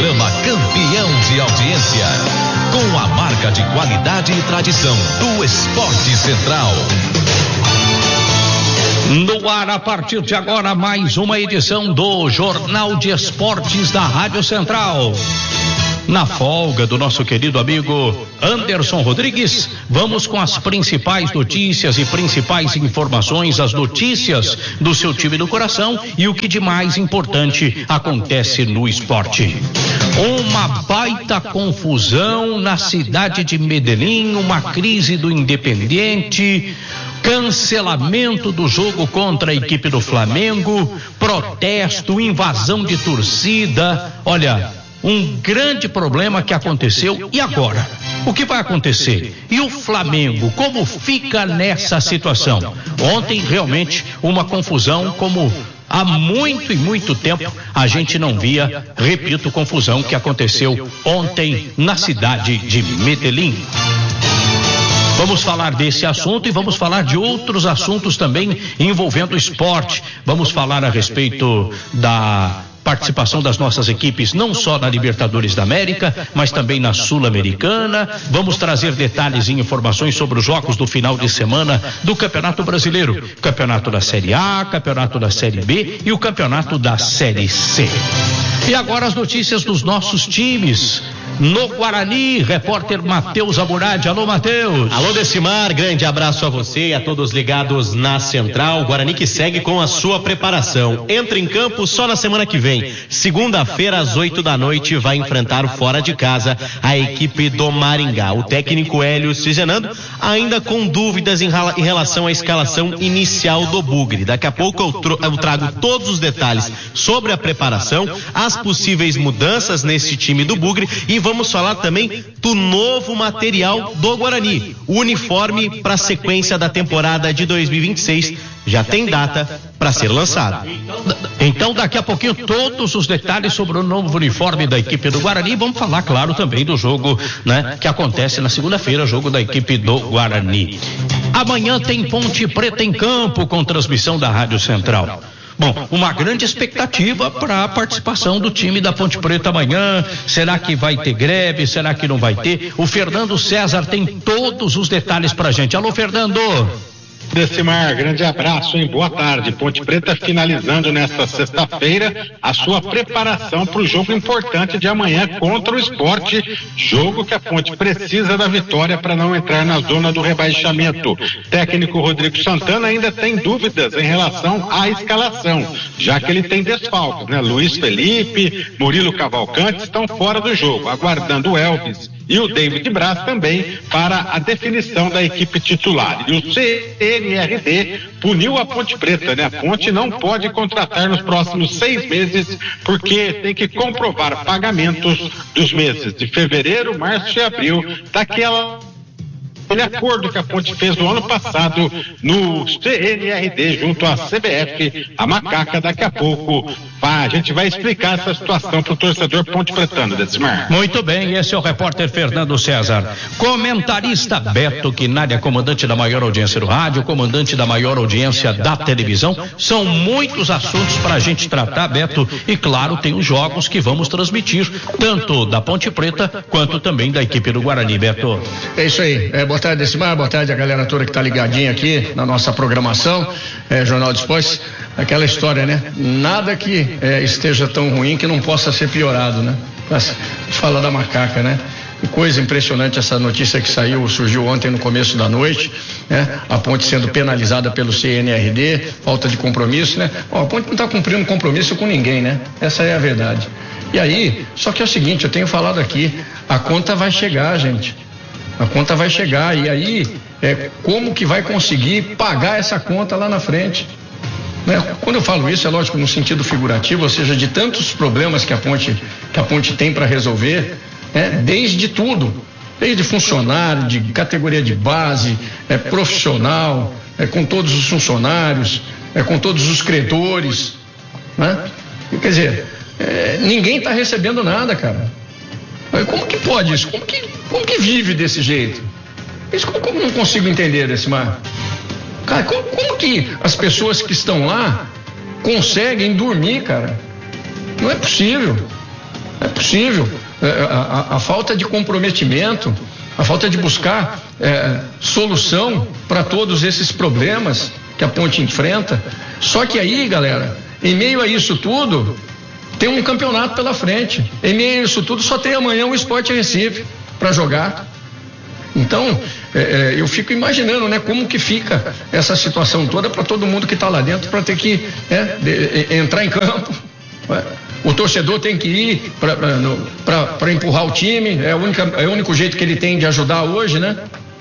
programa campeão de audiência, com a marca de qualidade e tradição do Esporte Central. No ar, a partir de agora, mais uma edição do Jornal de Esportes da Rádio Central. Na folga do nosso querido amigo Anderson Rodrigues, vamos com as principais notícias e principais informações, as notícias do seu time do coração e o que de mais importante acontece no esporte. Uma baita confusão na cidade de Medellín, uma crise do Independiente, cancelamento do jogo contra a equipe do Flamengo, protesto, invasão de torcida. Olha, um grande problema que aconteceu. E agora? O que vai acontecer? E o Flamengo, como fica nessa situação? Ontem, realmente, uma confusão como há muito e muito tempo a gente não via, repito, confusão que aconteceu ontem na cidade de Medellín. Vamos falar desse assunto e vamos falar de outros assuntos também envolvendo o esporte. Vamos falar a respeito da participação das nossas equipes, não só na Libertadores da América, mas também na Sul-Americana. Vamos trazer detalhes e informações sobre os jogos do final de semana do Campeonato Brasileiro, Campeonato da Série A, Campeonato da Série B e o Campeonato da Série C. E agora as notícias dos nossos times. No Guarani, repórter Matheus Amuradi. Alô, Matheus. Alô, Decimar, grande abraço a você e a todos ligados na Central. Guarani que segue com a sua preparação. Entra em campo só na semana que vem. Segunda-feira, às 20h, vai enfrentar fora de casa a equipe do Maringá. O técnico Hélio Cizenando ainda com dúvidas em relação à escalação inicial do Bugre. Daqui a pouco eu trago todos os detalhes sobre a preparação, as possíveis mudanças nesse time do Bugre e vamos falar também do novo material do Guarani. O uniforme para a sequência da temporada de 2026 já tem data para ser lançado. Então, daqui a pouquinho, todos os detalhes sobre o novo uniforme da equipe do Guarani. Vamos falar, claro, também do jogo, né, que acontece na segunda-feira, jogo da equipe do Guarani. Amanhã tem Ponte Preta em campo com transmissão da Rádio Central. Bom, uma grande expectativa para a participação do time da Ponte Preta amanhã. Será que vai ter greve? Será que não vai ter? O Fernando César tem todos os detalhes pra gente. Alô, Fernando. Decimar, grande abraço, hein? Boa tarde. Ponte Preta finalizando nesta sexta-feira a sua preparação para o jogo importante de amanhã contra o Sport, jogo que a Ponte precisa da vitória para não entrar na zona do rebaixamento. Técnico Rodrigo Santana ainda tem dúvidas em relação à escalação, já que ele tem desfalques, né? Luiz Felipe, Murilo Cavalcante estão fora do jogo, aguardando o Elvis e o David Braz também para a definição da equipe titular. E o CNRD puniu a Ponte Preta, né? A Ponte não pode contratar nos próximos 6 meses porque tem que comprovar pagamentos dos meses de fevereiro, março e abril daquele acordo que a Ponte fez no ano passado no CNRD junto à CBF, a Macaca. Daqui a pouco a gente vai explicar essa situação para o torcedor ponte pretano, Desmar. Muito bem, esse é o repórter Fernando César. Comentarista Beto Quinalha, comandante da maior audiência do rádio, comandante da maior audiência da televisão. São muitos assuntos para a gente tratar, Beto, e claro, tem os jogos que vamos transmitir, tanto da Ponte Preta quanto também da equipe do Guarani, Beto. É isso aí, boa tarde, Decimar, boa tarde a galera toda que está ligadinha aqui na nossa programação, Jornal de Esportes. Aquela história, né? Nada que esteja tão ruim que não possa ser piorado, né? Fala da Macaca, né? Que coisa impressionante essa notícia que surgiu ontem no começo da noite, né? A Ponte sendo penalizada pelo CNRD, falta de compromisso, né? A Ponte não está cumprindo compromisso com ninguém, né? Essa é a verdade. E aí, só que é o seguinte, eu tenho falado aqui, a conta vai chegar, gente. A conta vai chegar e aí, como que vai conseguir pagar essa conta lá na frente? Né? Quando eu falo isso, é lógico, no sentido figurativo, ou seja, de tantos problemas que a Ponte tem para resolver, desde tudo, desde funcionário, de categoria de base, profissional, com todos os funcionários, com todos os credores, né? Quer dizer, ninguém está recebendo nada, cara. Como que pode isso? Como que vive desse jeito? Isso como não consigo entender, Decimar? Cara, como que as pessoas que estão lá conseguem dormir, cara? Não é possível. É possível. A falta de comprometimento, a falta de buscar solução para todos esses problemas que a Ponte enfrenta. Só que aí, galera, em meio a isso tudo, tem um campeonato pela frente. Em meio a isso tudo, só tem amanhã o Sport Recife para jogar. Então, eu fico imaginando, né, como que fica essa situação toda para todo mundo que está lá dentro, para ter que entrar em campo. O torcedor tem que ir para empurrar o time, é o único jeito que ele tem de ajudar hoje, né?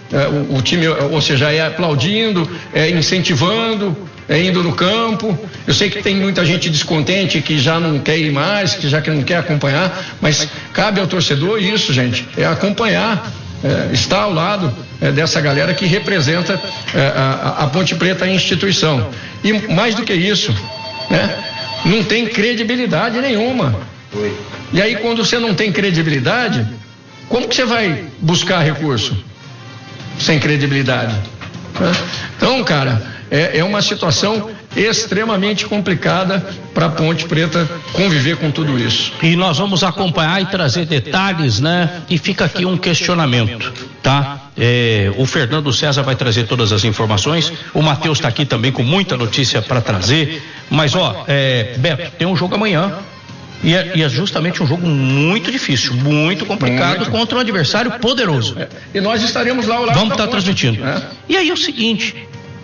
O time, ou seja, aplaudindo, incentivando, indo no campo. Eu sei que tem muita gente descontente que já não quer ir mais, que não quer acompanhar, mas cabe ao torcedor isso, gente, acompanhar, estar ao lado dessa galera que representa a Ponte Preta, a instituição. E mais do que isso, né? Não tem credibilidade nenhuma. E aí, quando você não tem credibilidade, como que você vai buscar recurso? Sem credibilidade. Então, cara, é uma situação extremamente complicada para a Ponte Preta conviver com tudo isso. E nós vamos acompanhar e trazer detalhes, né? E fica aqui um questionamento, tá? O Fernando César vai trazer todas as informações, o Matheus está aqui também com muita notícia para trazer, mas Beto, tem um jogo amanhã. E é justamente um jogo muito difícil, muito complicado, contra um adversário poderoso. E nós estaremos lá ao lado. Vamos estar transmitindo. E aí é o seguinte,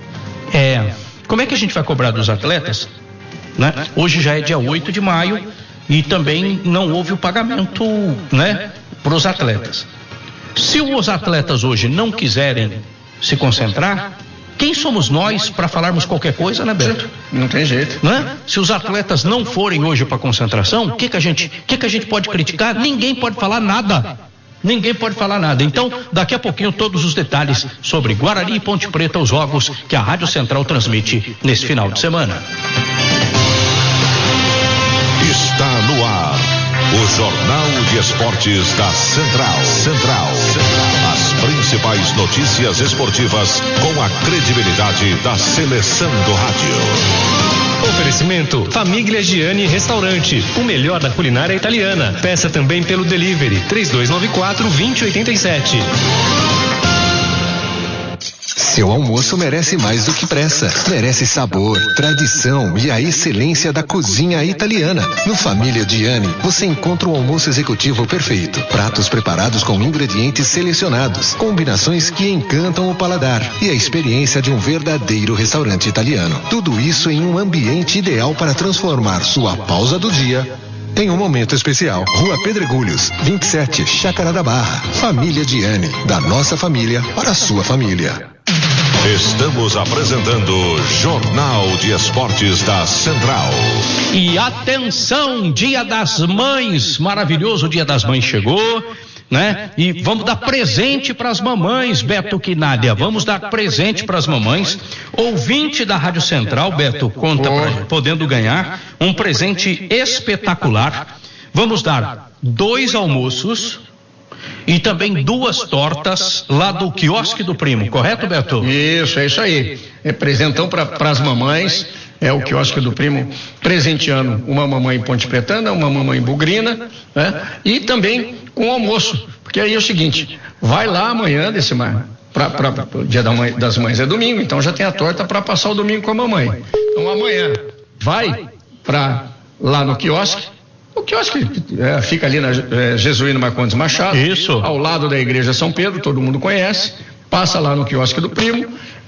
como é que a gente vai cobrar dos atletas? Né? Hoje já é dia 8 de maio e também não houve o pagamento, né, para os atletas. Se os atletas hoje não quiserem se concentrar, quem somos nós para falarmos qualquer coisa, né, Beto? Não tem jeito. Né? Se os atletas não forem hoje para a concentração, o que a gente pode criticar? Ninguém pode falar nada. Ninguém pode falar nada. Então, daqui a pouquinho, todos os detalhes sobre Guarani e Ponte Preta, os jogos que a Rádio Central transmite nesse final de semana. Está no ar o Jornal de Esportes da Central. As principais notícias esportivas com a credibilidade da seleção do rádio. Oferecimento Famiglia Gianni Restaurante, o melhor da culinária italiana. Peça também pelo delivery 3294-2087. Seu almoço merece mais do que pressa. Merece sabor, tradição e a excelência da cozinha italiana. No Família Gianni, você encontra o almoço executivo perfeito. Pratos preparados com ingredientes selecionados. Combinações que encantam o paladar. E a experiência de um verdadeiro restaurante italiano. Tudo isso em um ambiente ideal para transformar sua pausa do dia em um momento especial. Rua Pedregulhos, 27, Chácara da Barra. Família Gianni, da nossa família para a sua família. Estamos apresentando Jornal de Esportes da Central. E atenção, Dia das Mães, maravilhoso Dia das Mães chegou, né? E vamos dar presente para as mamães, Beto Quinalha, vamos dar presente para as mamães. Ouvinte da Rádio Central, Beto, conta podendo ganhar um presente espetacular. Vamos dar 2 almoços e também 2 tortas lá do quiosque do Primo, correto, Beto? Isso, é isso aí. É presentão para as mamães. É o quiosque do Primo presenteando uma mamãe Ponte Pretana, uma mamãe bugrina, né? E também com almoço. Porque aí é o seguinte, vai lá amanhã, Decimar, o Dia das Mães é domingo, então já tem a torta para passar o domingo com a mamãe. Então amanhã vai lá no quiosque. O quiosque fica ali na Jesuíno Marcondes Machado. Isso. Ao lado da Igreja São Pedro, todo mundo conhece. Passa lá no quiosque do Primo.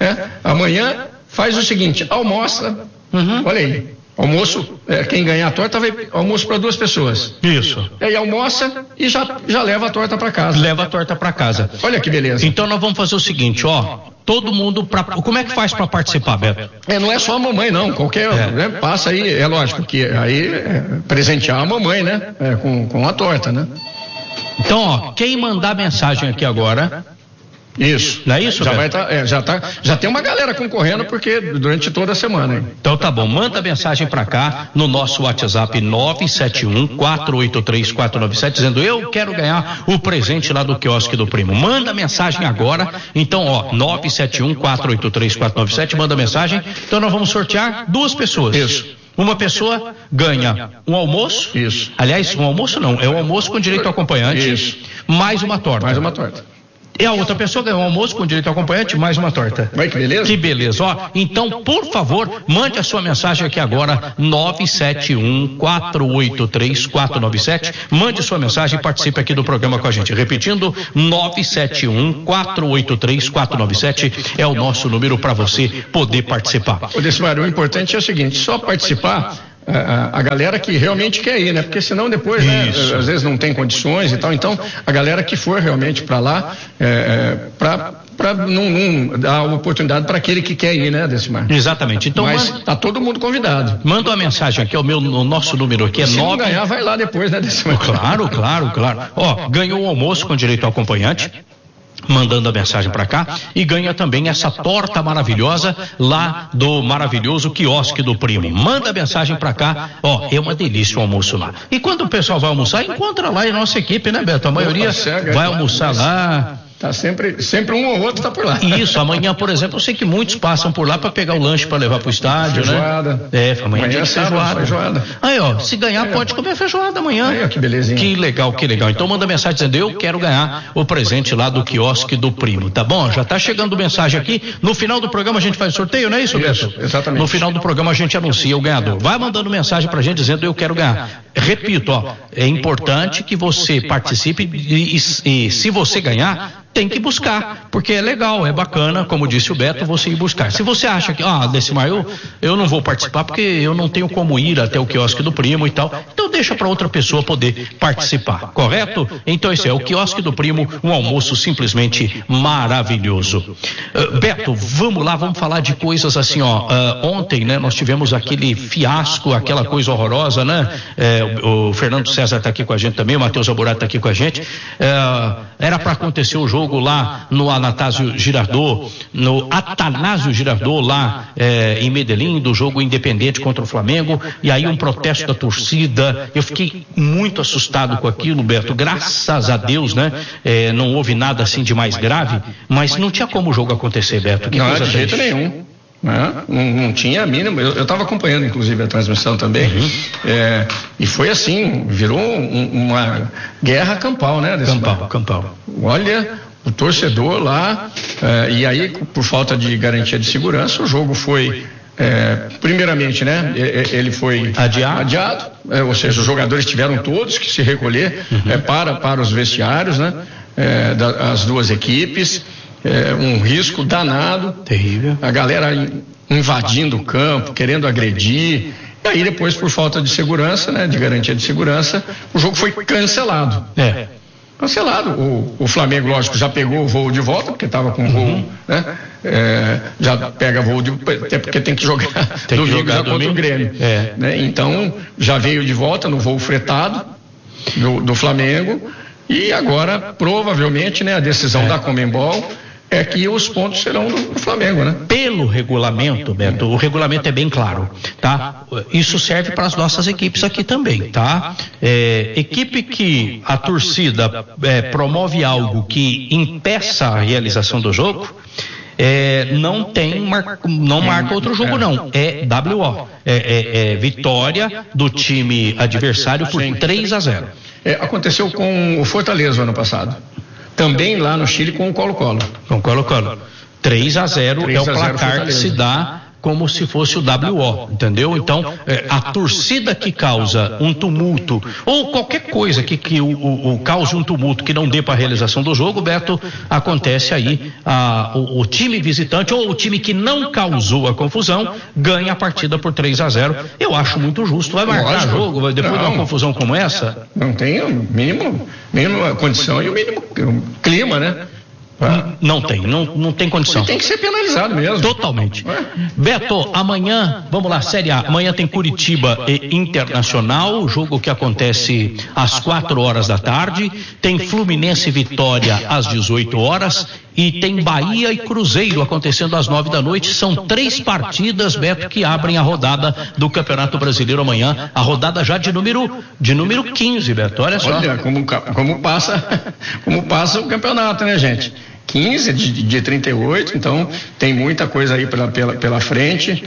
Amanhã faz o seguinte, almoça. Olha aí, almoço, quem ganhar a torta vai almoço para 2 pessoas. Isso. E aí almoça e já leva a torta para casa. Leva a torta para casa. Olha que beleza. Então nós vamos fazer o seguinte, todo mundo como é que faz para participar, Beto? Não é só a mamãe não, qualquer, né, passa aí, é lógico que aí presentear a mamãe, né, com a torta, né. Então, quem mandar mensagem aqui agora, isso. Não é isso, já tem uma galera concorrendo porque durante toda a semana, hein? Então tá bom, manda mensagem pra cá no nosso WhatsApp 971-483-497 dizendo eu quero ganhar o presente lá do quiosque do Primo. Manda mensagem agora, então 971-483-497, manda mensagem, então nós vamos sortear 2 pessoas. Isso. Uma pessoa ganha um almoço. Isso. Aliás, um almoço não, é um almoço com direito ao acompanhante. Isso. Mais uma torta. Mais uma torta. E a outra pessoa ganhou um almoço com direito ao acompanhante, mais uma torta. Vai que beleza? Que beleza. Ó, então, por favor, mande a sua mensagem aqui agora, 971-483-497. Mande sua mensagem e participe aqui do programa com a gente. Repetindo, 971-483-497 é o nosso número para você poder participar. Ô, Decimar, o importante é o seguinte, só participar a galera que realmente quer ir, né? Porque senão depois, né, às vezes não tem condições e tal. Então, a galera que for realmente para lá, para não dar oportunidade para aquele que quer ir, né, Decimar? Exatamente. Então, mas tá todo mundo convidado. Manda uma mensagem aqui, o nosso número aqui é 9. Se não ganhar, vai lá depois, né, Decimar? Claro. Ó, ganhou o almoço com direito ao acompanhante, mandando a mensagem para cá, e ganha também essa torta maravilhosa lá do maravilhoso quiosque do Primo. Manda a mensagem para cá, ó, é uma delícia o almoço lá. E quando o pessoal vai almoçar, encontra lá em nossa equipe, né, Beto? A maioria vai almoçar lá. Tá sempre um ou outro tá por lá. Isso, amanhã, por exemplo, eu sei que muitos passam por lá para pegar o lanche para levar pro estádio, feijoada. né? Amanhã é feijoada. Aí, ó, se ganhar pode comer feijoada amanhã. Aí, ó, que belezinha. Que legal. Então manda mensagem dizendo, eu quero ganhar o presente lá do quiosque do Primo, tá bom? Já tá chegando mensagem aqui, no final do programa a gente faz sorteio, não é isso, Beto? Exatamente. No final do programa a gente anuncia o ganhador. Vai mandando mensagem pra gente dizendo, eu quero ganhar. Repito, ó, é importante que você participe e se você ganhar, tem que buscar, porque é legal, é bacana, como disse o Beto, você ir buscar. Se você acha que, Decimar, eu não vou participar porque eu não tenho como ir até o quiosque do Primo e tal, então deixa para outra pessoa poder participar, correto? Então esse é o quiosque do Primo, um almoço simplesmente maravilhoso. Beto, vamos lá, vamos falar de coisas assim, ó. Ontem, né, nós tivemos aquele fiasco, aquela coisa horrorosa, né? O Fernando César está aqui com a gente também, o Matheus Alborato está aqui com a gente. Era para acontecer o jogo lá no Atanásio Girardot lá em Medellín, do jogo Independente contra o Flamengo, e aí um protesto da torcida. Eu fiquei muito assustado com aquilo, Beto, graças a Deus, né? Não houve nada assim de mais grave, mas não tinha como o jogo acontecer, Beto. Não, de jeito nenhum. Não tinha a mínima. Eu estava acompanhando inclusive a transmissão também. E foi assim, virou uma guerra campal, né? Campal. Olha, o torcedor lá, e aí por falta de garantia de segurança, o jogo foi primeiramente, né? Ele foi adiado, ou seja, os jogadores tiveram todos que se recolher para os vestiários, né? Das duas equipes. Um risco danado, terrível, a galera invadindo o campo, querendo agredir, e aí depois, por falta de segurança, né, de garantia de segurança, o jogo foi cancelado. Cancelado. O Flamengo, lógico, já pegou o voo de volta, porque estava com voo, né? Já pega voo até porque tem que jogar domingo contra o Grêmio. Né? Então, já veio de volta no voo fretado do Flamengo, e agora, provavelmente, né, a decisão da Conmebol é que os pontos serão do Flamengo, né? Pelo regulamento, Beto, o regulamento é bem claro, tá? Isso serve para as nossas equipes aqui também, tá? Equipe que a torcida promove algo que impeça a realização do jogo, não marca outro jogo, não. É WO. Vitória do time adversário por 3-0. Aconteceu com o Fortaleza ano passado. Também lá no Chile com o Colo-Colo. 3-0 é o placar que se dá como se fosse o WO, entendeu? Então, a torcida que causa um tumulto, ou qualquer coisa que cause um tumulto que não dê para a realização do jogo, Beto, acontece aí, o time visitante, ou o time que não causou a confusão, ganha a partida por 3-0. Eu acho muito justo. Vai marcar jogo depois de uma confusão como essa? Não tem o mínima condição e o mínimo clima, né? Não tem condição. Ele tem que ser penalizado mesmo. Totalmente. Beto, amanhã, vamos lá, Série A. Amanhã tem Curitiba e Internacional, jogo que acontece às 4 da tarde. Tem Fluminense e Vitória às 18 horas. E tem Bahia e Cruzeiro acontecendo às 9 da noite. São 3 partidas, Beto, que abrem a rodada do Campeonato Brasileiro amanhã. A rodada já de número 15, Beto. Olha só. Olha como passa o campeonato, né, gente? 15 de 38, então tem muita coisa aí pela frente.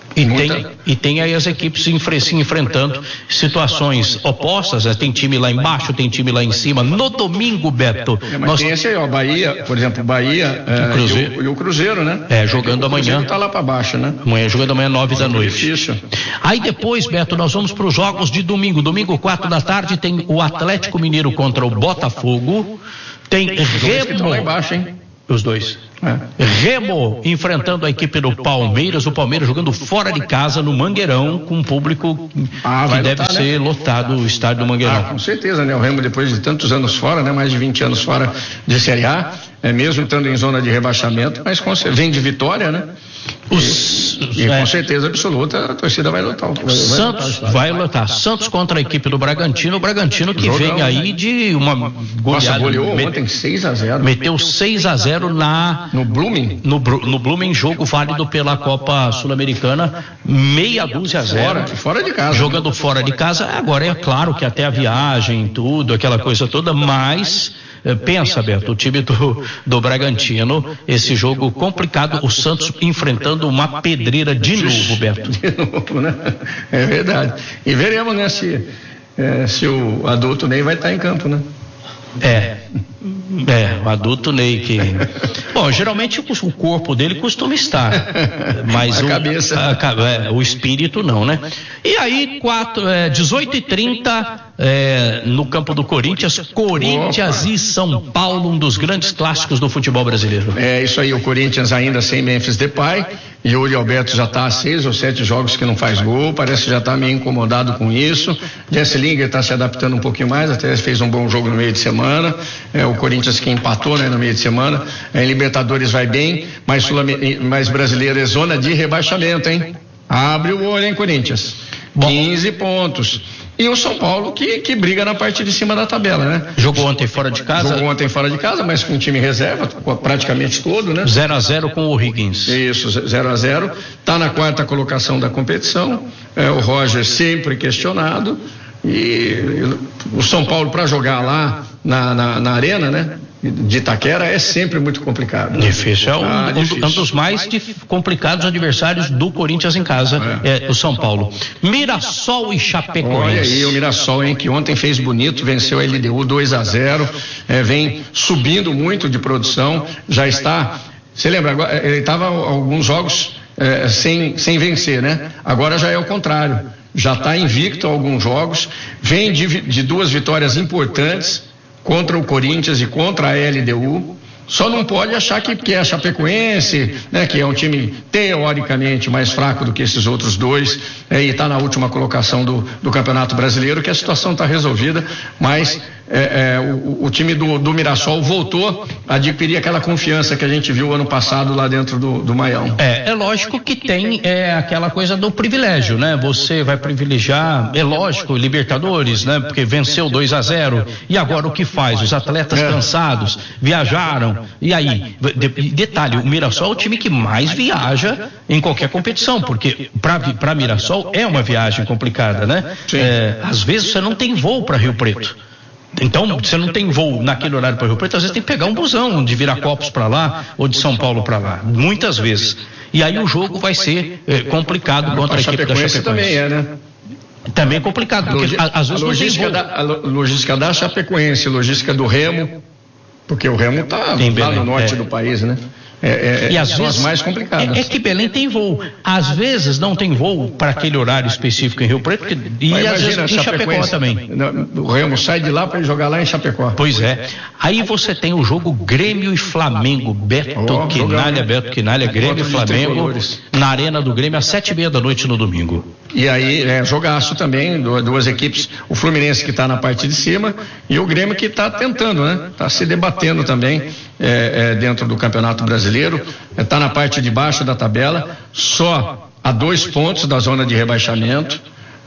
E tem aí as equipes se enfrentando situações opostas, né? Tem time lá embaixo, tem time lá em cima. No domingo, Beto. Mas tem esse aí, ó, Bahia, por exemplo, Bahia e o Cruzeiro, né? Jogando amanhã. O Cruzeiro tá lá pra baixo, né? Jogando amanhã 9 da noite. Difícil. Aí depois, Beto, nós vamos para os jogos de domingo. Domingo, 4 da tarde, tem o Atlético Mineiro contra o Botafogo. Tem Remo. Lá embaixo, hein? Os dois. Remo enfrentando a equipe do Palmeiras, o Palmeiras jogando fora de casa no Mangueirão, com um público que deve ser lotado, o estádio do Mangueirão. Com certeza, né? O Remo, depois de tantos anos fora, né? Mais de 20 anos fora de Série A, mesmo estando em zona de rebaixamento, mas vem de vitória, né? Com certeza absoluta a torcida vai lotar. Santos vai lotar. Santos contra a equipe do Bragantino. O Bragantino que vem aí de uma goleada. Goleou ontem 6-0. Meteu 6-0 no Blooming. No Blooming, jogo válido pela Copa Sul-Americana, 6-0. Fora de casa. Jogando fora de casa. Agora é claro que até a viagem, tudo, aquela coisa toda, mas pensa, Beto, o time do Bragantino, esse jogo complicado, o Santos enfrentando uma pedreira de novo, Beto. De novo, né? É verdade. E veremos, né, se o adulto Ney vai estar em campo, né? O adulto Ney que... Bom, geralmente o corpo dele costuma estar, mas a cabeça. O espírito não, né? E aí, 18h30, no campo do Corinthians, e São Paulo, um dos grandes clássicos do futebol brasileiro. É isso aí, o Corinthians ainda sem Memphis Depay, e o Yuri Alberto já está há 6 ou 7 jogos que não faz gol, parece que já está meio incomodado com isso. Jesse Lingard está se adaptando um pouquinho mais, até fez um bom jogo no meio de semana. O Corinthians que empatou, né, no meio de semana. Em Libertadores vai bem, mas brasileiro é zona de rebaixamento, hein? Abre o olho, hein, Corinthians? 15 pontos. E o São Paulo que briga na parte de cima da tabela, né? Jogou ontem fora de casa, mas com o time reserva, praticamente todo, né? 0-0 com o O'Higgins. Isso, 0-0. Tá na 4ª colocação da competição. O Roger sempre questionado. E o São Paulo, para jogar lá na arena, né, de Itaquera, é sempre muito complicado, né? Difícil. Um dos mais complicados adversários do Corinthians em casa é o São Paulo. Mirassol e Chapecoense. Olha aí o Mirassol, hein, que ontem fez bonito, venceu a LDU 2-0, vem subindo muito de produção, já está, você lembra, agora, ele estava alguns jogos sem vencer, né? Agora já é o contrário. Já está invicto a alguns jogos, vem de 2 vitórias importantes contra o Corinthians e contra a LDU. Só não pode achar que é a Chapecoense, né, que é um time teoricamente mais fraco do que esses outros dois, e está na última colocação do Campeonato Brasileiro, que a situação está resolvida, mas o time do Mirassol voltou a adquirir aquela confiança que a gente viu ano passado lá dentro do Maião. É lógico que tem aquela coisa do privilégio, né? Você vai privilegiar, é lógico, Libertadores, né? Porque venceu 2-0, e agora o que faz? Os atletas cansados, viajaram, e aí? Detalhe, o Mirassol é o time que mais viaja em qualquer competição, porque para Mirassol é uma viagem complicada, né? Às vezes você não tem voo para Rio Preto. Então, você não tem voo naquele horário para Rio Preto, às vezes tem que pegar um busão de Viracopos para lá ou de São Paulo para lá, muitas vezes. E aí o jogo vai ser complicado contra a equipe da Chapecoense. Também né? Também é complicado, porque às vezes não tem voo. A logística da Chapecoense, logística do Remo, porque o Remo está lá no norte do país, né? E às vezes as mais complicadas. É que Belém tem voo. Às vezes não tem voo para aquele horário específico em Rio Preto, e às vezes em Chapecó também. O Remo sai de lá para jogar lá em Chapecó. Pois é. Aí você tem o jogo Grêmio e Flamengo. Beto Quinalha, Grêmio e Flamengo, na Arena do Grêmio, às 7h30 da noite no domingo. E aí, jogaço também, 2 equipes, o Fluminense que está na parte de cima e o Grêmio que está tentando, né? Está se debatendo também dentro do Campeonato Brasileiro, está na parte de baixo da tabela, só a 2 pontos da zona de rebaixamento.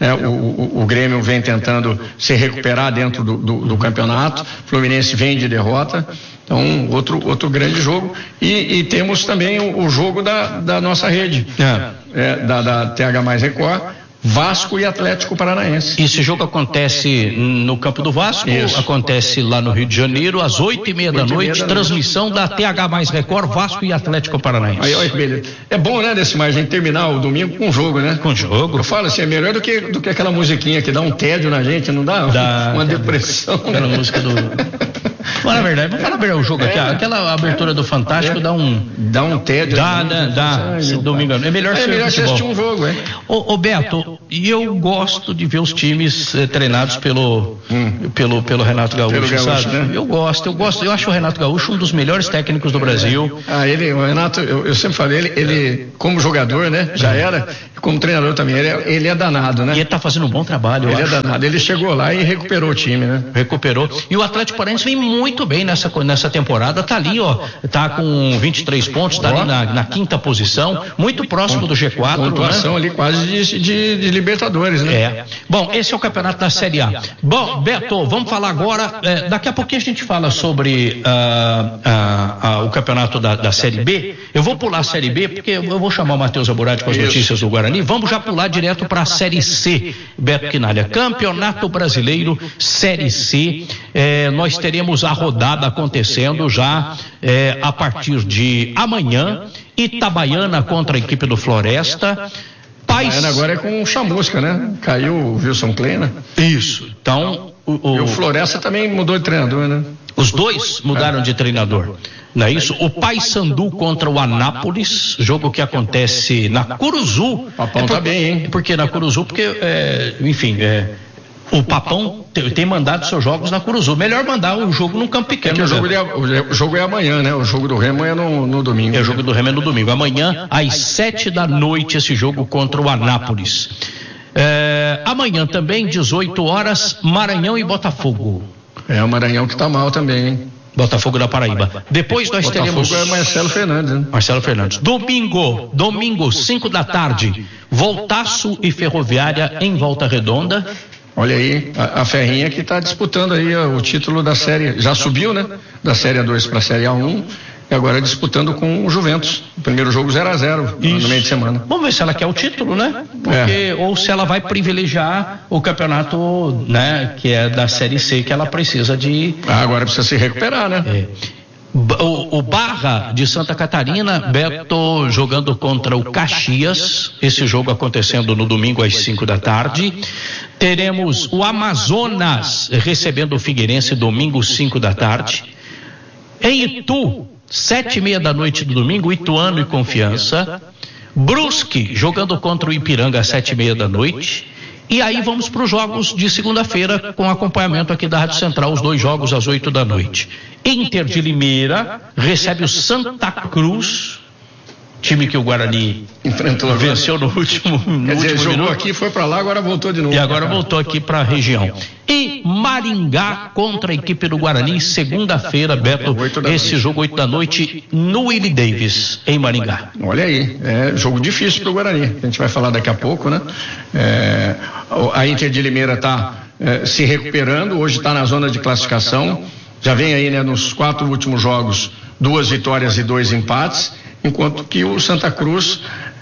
O Grêmio vem tentando se recuperar dentro do campeonato, Fluminense vem de derrota, então outro grande jogo, e temos também o jogo da nossa rede, da TH mais Record, Vasco e Atlético Paranaense. Esse jogo acontece no campo do Vasco, acontece lá no Rio de Janeiro, às 8h30 da noite, transmissão da TH mais Record, Vasco e Atlético Paranaense. Aí, olha que beleza. É bom, né, Decimar, a gente terminar o domingo com jogo, né? Com jogo. Eu falo assim, é melhor do que aquela musiquinha que dá um tédio na gente, não dá? Uma depressão. Aquela música do... Mas, na verdade, vamos falar bem o jogo aqui. Aquela abertura do Fantástico dá um tédio. Dá. Se não me engano. É melhor você assistir um jogo, hein? Ô Beto, e eu gosto de ver os times treinados pelo Renato Gaúcho, sabe? Né? Eu gosto. Eu acho o Renato Gaúcho um dos melhores técnicos do Brasil. O Renato, eu sempre falei, ele como jogador, né? Já era, como treinador também, ele é danado, né? E ele tá fazendo um bom trabalho, Ele é danado, ele chegou lá e recuperou o time, né? Recuperou. E o Atlético Paranaense vem muito bem nessa temporada, tá ali, tá com 23 pontos, tá ali na quinta posição, muito próximo do G4. Pontuação, né? Ali quase de Libertadores, né? Bom, esse é o campeonato da Série A. Bom, Beto, vamos falar agora, daqui a pouquinho a gente fala sobre o campeonato da Série B. Eu vou pular a Série B, porque eu vou chamar o Matheus Aburati com as notícias do Guarani. Vamos já pular direto para a Série C, Beto Quinalha. Campeonato Brasileiro, Série C. Nós teremos a rodada acontecendo já a partir de amanhã. Itabaiana contra a equipe do Floresta. Agora é com o Chamusca, né? Caiu o Wilson Klein, né? Isso. Então, e o Floresta também mudou de treinador, né? Os dois mudaram de treinador. Não é isso? O Paysandu contra o Anápolis, jogo que acontece na Curuzu. O Papão tá bem, hein? Porque na Curuzu, o Papão tem mandado seus jogos na Curuzu. Melhor mandar o jogo num campo pequeno. O jogo é amanhã, né? O jogo do Remo é no domingo. O jogo do Remo é no domingo. Amanhã, às 7h, esse jogo contra o Anápolis. Amanhã também, 18 horas, Maranhão e Botafogo. O Maranhão que tá mal também, hein? Botafogo da Paraíba. Depois nós teremos... Botafogo é Marcelo Fernandes, né? Marcelo Fernandes. Domingo, 5h, Voltaço e Ferroviária em Volta Redonda. Olha aí, a Ferrinha que está disputando aí o título da série, já subiu, né? Da série A2 para a série A1 e agora disputando com o Juventus. O primeiro jogo 0-0 no meio de semana. Vamos ver se ela quer o título, né? Ou se ela vai privilegiar o campeonato, né? Que é da série C, que ela precisa de... Agora precisa se recuperar, né? O Barra de Santa Catarina, Beto jogando contra o Caxias, esse jogo acontecendo no domingo às 5h. Teremos o Amazonas recebendo o Figueirense domingo 5h. Em Itu, 7h30 do domingo, Ituano e Confiança. Brusque jogando contra o Ipiranga às 7h30. E aí vamos para os jogos de segunda-feira com acompanhamento aqui da Rádio Central, os dois jogos às 8h. Inter de Limeira recebe o Santa Cruz, time que o Guarani enfrentou, venceu no último jogou minuto. Aqui, foi para lá, agora voltou de novo. E agora voltou aqui para a região. E Maringá contra a equipe do Guarani, segunda-feira, Beto, esse jogo 8h no Willie Davis, em Maringá. Olha aí, jogo difícil para o Guarani, a gente vai falar daqui a pouco, né? A Inter de Limeira está se recuperando, hoje está na zona de classificação, já vem aí, né, nos 4 últimos jogos, 2 vitórias e 2 empates, enquanto que o Santa Cruz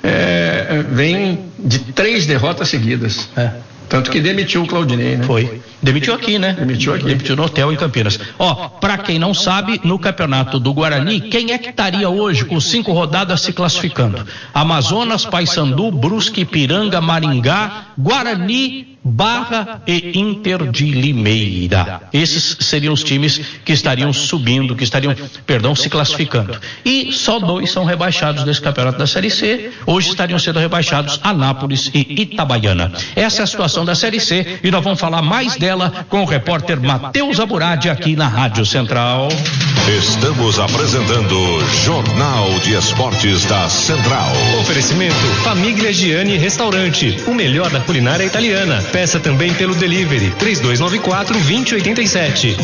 vem de 3 derrotas seguidas. Tanto que demitiu o Claudinei, né? Foi. Demitiu aqui, né? Demitiu aqui. Demitiu no hotel em Campinas. Pra quem não sabe, no campeonato do Guarani, quem é que estaria hoje com 5 rodadas se classificando? Amazonas, Paysandu, Brusque, Ipiranga, Maringá, Guarani, Barra e Inter de Limeira. Esses seriam os times que estariam subindo, se classificando. E só 2 são rebaixados desse campeonato da Série C. Hoje estariam sendo rebaixados Anápolis e Itabaiana. Essa é a situação da Série C e nós vamos falar mais dela com o repórter Matheus Aburadi aqui na Rádio Central. Estamos apresentando Jornal de Esportes da Central. Oferecimento Famiglia Gianni Restaurante, o melhor da culinária italiana. Peça também pelo delivery 3294-2087.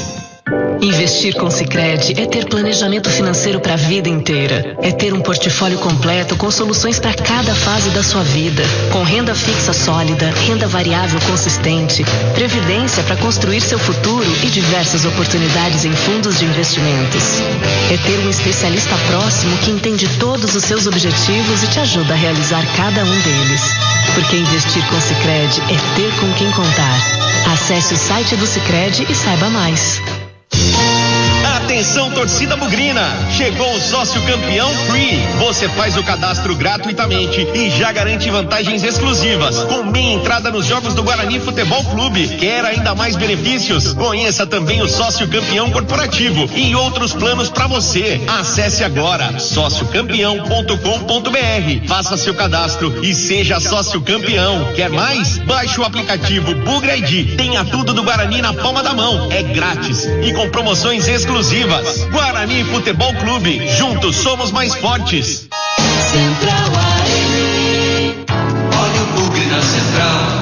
Investir com Sicredi é ter planejamento financeiro para a vida inteira. É ter um portfólio completo com soluções para cada fase da sua vida. Com renda fixa sólida, renda variável consistente, previdência para construir seu futuro e diversas oportunidades em fundos de investimentos. É ter um especialista próximo que entende todos os seus objetivos e te ajuda a realizar cada um deles. Porque investir com Sicredi é ter com quem contar. Acesse o site do Sicredi e saiba mais. Atenção, torcida bugrina! Chegou o sócio campeão Free. Você faz o cadastro gratuitamente e já garante vantagens exclusivas, com meia entrada nos jogos do Guarani Futebol Clube. Quer ainda mais benefícios? Conheça também o sócio campeão corporativo e outros planos para você. Acesse agora sociocampeão.com.br. Faça seu cadastro e seja sócio campeão. Quer mais? Baixe o aplicativo Bugra ID. Tenha tudo do Guarani na palma da mão. É grátis e com promoções exclusivas. Guarani Futebol Clube, juntos somos mais fortes. Central AM, olha o Bugre na Central.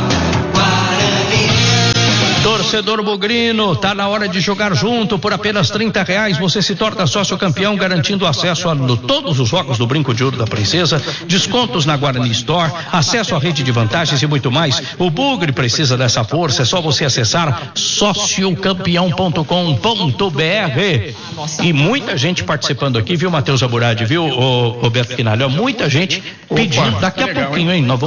Torcedor bugrino, tá na hora de jogar junto. Por apenas R$30 você se torna sócio campeão, garantindo acesso a todos os jogos do Brinco de Ouro da Princesa, descontos na Guarani Store, acesso à rede de vantagens e muito mais. O Bugre precisa dessa força, é só você acessar sociocampeão.com.br. E muita gente participando aqui, viu, Matheus Aburadi, viu, Roberto Quinalho? Muita gente pedindo, daqui a pouquinho, hein? Nós